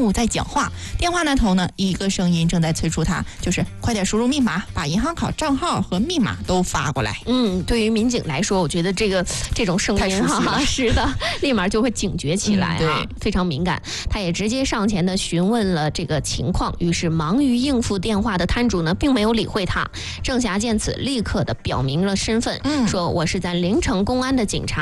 务在讲话，电话那头呢，一个声音正在催促他，就是快点输入密码，把银行卡账号和密码都发过来。 对于民警来说，我觉得这种声音是的，立马就会警觉起来啊，非常敏感。他也直接上前的询问了这个情况，于是忙于应付电话的摊主呢，并没有理会他。郑霞见此，立刻的表明了身份，说我是在临城公安的警察。